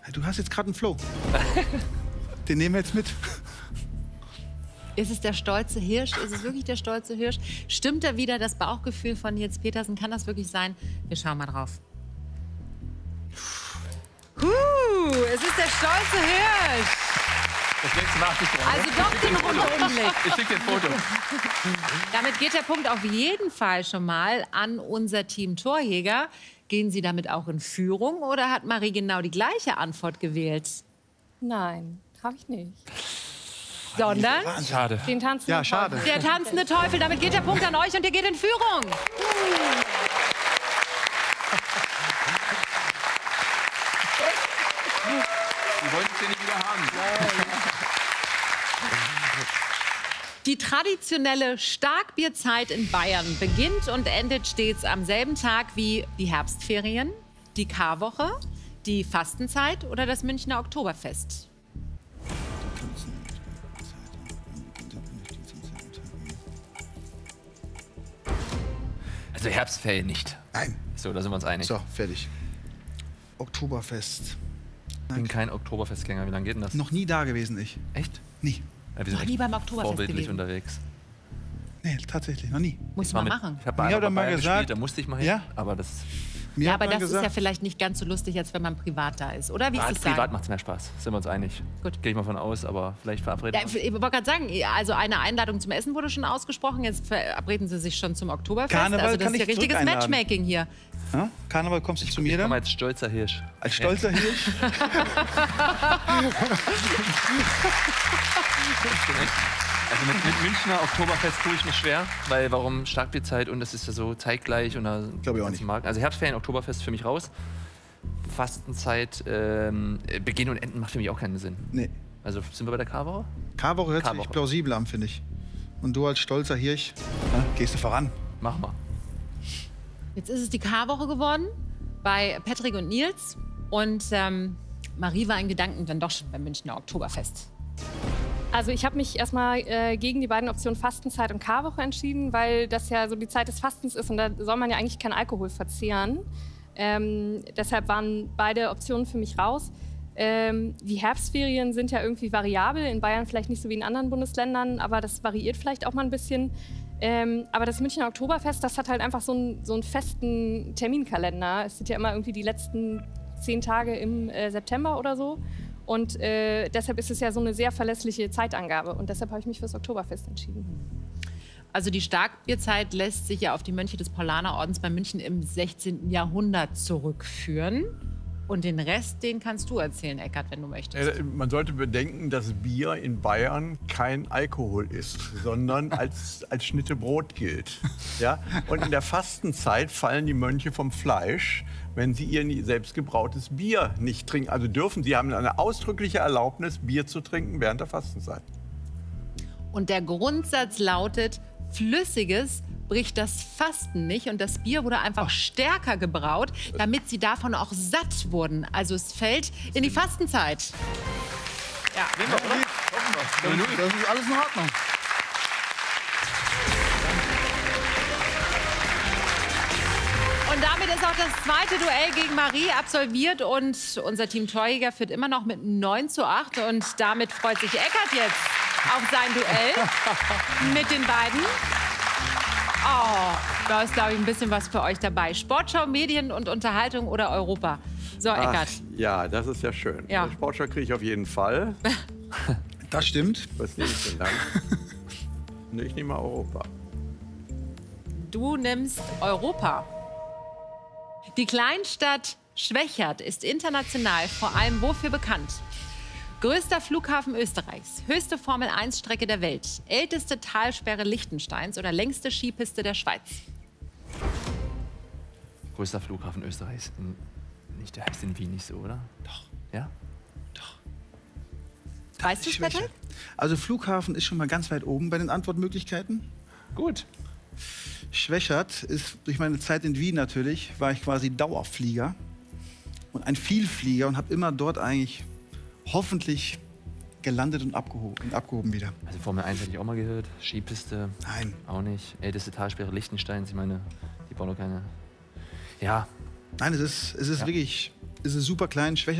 Du hast jetzt gerade einen Flow. Den nehmen wir jetzt mit. Ist es der stolze Hirsch? Ist es wirklich der stolze Hirsch? Stimmt da wieder das Bauchgefühl von Nils Petersen? Kann das wirklich sein? Wir schauen mal drauf. Es ist der stolze Hirsch. Das nächste Mal achte ich drauf. Also doch den Rundumblick. Ich schicke dir ein Foto. Damit geht der Punkt auf jeden Fall schon mal an unser Team Torjäger. Gehen Sie damit auch in Führung oder hat Marie genau die gleiche Antwort gewählt? Nein, habe ich nicht. Sondern Schade. Den tanzen Ja, schade. der tanzende Teufel. Damit geht der Punkt an euch und ihr geht in Führung. Die wollten es ja nicht wieder haben. Die traditionelle Starkbierzeit in Bayern beginnt und endet stets am selben Tag wie die Herbstferien, die Karwoche, die Fastenzeit oder das Münchner Oktoberfest. Also Herbstferien nicht. Nein. So, da sind wir uns einig. So, fertig. Oktoberfest. Ich bin kein Oktoberfestgänger. Wie lange geht denn das? Noch nie da gewesen, ich. Echt? Nie. Ja, wir sind Noch nie echt beim Oktoberfest vorbildlich gewesen. unterwegs. Nee, tatsächlich, noch nie. Muss man machen. Ich habe Mir mal hat er mal Bayern gesagt- gespielt, da musste ich mal hin. Ja. Aber das Mir Ja, hat aber man das ist ja gesagt, vielleicht nicht ganz so lustig, als wenn man privat da ist, oder? Wie ist es privat sagen? macht es mehr Spaß. Sind wir uns einig. Gut. Gehe ich mal von aus, aber vielleicht verabreden Ja, wir ich wollte gerade sagen, also eine Einladung zum Essen wurde schon ausgesprochen. Jetzt verabreden Sie sich schon zum Oktoberfest. Karneval also das kann ist ja ich richtiges zurück einladen. Matchmaking hier. ja? Karneval, kommst du zu mir uns. Komm dann? als stolzer Hirsch. Als stolzer Hirsch? Also mit Münchner Oktoberfest tue ich mich schwer, weil warum Starkbierzeit und das ist ja so zeitgleich und da Glaub ich auch nicht. Also Herbstferien, Oktoberfest für mich raus. Fastenzeit, Beginn und Enden macht für mich auch keinen Sinn. Nee. Also sind wir bei der Karwoche? Karwoche hört sich Karwoche. plausibel an, finde ich. Und du als stolzer Hirsch, ja, gehst du voran. Machen wir. Jetzt ist es die Karwoche geworden bei Patrick und Nils. Und Marie war in Gedanken dann doch schon beim Münchner Oktoberfest. Also ich habe mich erstmal gegen die beiden Optionen Fastenzeit und Karwoche entschieden, weil das ja so die Zeit des Fastens ist und da soll man ja eigentlich keinen Alkohol verzehren. Deshalb waren beide Optionen für mich raus. Die Herbstferien sind ja irgendwie variabel, in Bayern vielleicht nicht so wie in anderen Bundesländern, aber das variiert vielleicht auch mal ein bisschen. Aber das Münchner Oktoberfest, das hat halt einfach so einen festen Terminkalender. Es sind ja immer irgendwie die letzten 10 Tage im September oder so. Und deshalb ist es ja so eine sehr verlässliche Zeitangabe. Und deshalb habe ich mich für das Oktoberfest entschieden. Also die Starkbierzeit lässt sich ja auf die Mönche des Paulanerordens bei München im 16. Jahrhundert zurückführen. Und den Rest, den kannst du erzählen, Eckart, wenn du möchtest. Man sollte bedenken, dass Bier in Bayern kein Alkohol ist, sondern als Schnitte Brot gilt. Ja? Und in der Fastenzeit fallen die Mönche vom Fleisch, wenn sie ihr selbstgebrautes Bier nicht trinken. Also dürfen sie haben eine ausdrückliche Erlaubnis, Bier zu trinken während der Fastenzeit. Und der Grundsatz lautet, Flüssiges bricht das Fasten nicht. Und das Bier wurde einfach stärker gebraut, damit sie davon auch satt wurden. Also es fällt in die Fastenzeit. Ja. Das ist alles in Ordnung. Und damit ist auch das zweite Duell gegen Marie absolviert. Und unser Team Torjäger führt immer noch mit 9:8. Und damit freut sich Eckart jetzt auf sein Duell mit den beiden. Oh, da ist, glaube ich, ein bisschen was für euch dabei. Sportschau, Medien und Unterhaltung oder Europa? So, Eckart. Ja, das ist ja schön. Ja. Sportschau kriege ich auf jeden Fall. Das stimmt. Was nehme ich denn dann? Nee, ich nehme mal Europa. Du nimmst Europa. Die Kleinstadt Schwechat ist international vor allem wofür bekannt? Größter Flughafen Österreichs, höchste Formel-1-Strecke der Welt, älteste Talsperre Liechtensteins oder längste Skipiste der Schweiz. Größter Flughafen Österreichs. Nicht, der heißt in Wien nicht so, oder? Doch. Ja? Weißt du, Schwäche. Patrick? Also Flughafen ist schon mal ganz weit oben bei den Antwortmöglichkeiten. Gut. Schwechat ist durch meine Zeit in Wien natürlich, war ich quasi Dauerflieger und ein Vielflieger und habe immer dort eigentlich hoffentlich gelandet und abgehoben wieder. Also Formel 1 hätte ich auch mal gehört. Skipiste. Nein. Auch nicht. Älteste Talsperre Liechtensteins. Ich meine, die bauen doch keine. Ja. Nein, es ist wirklich, es ist super klein. Schwechat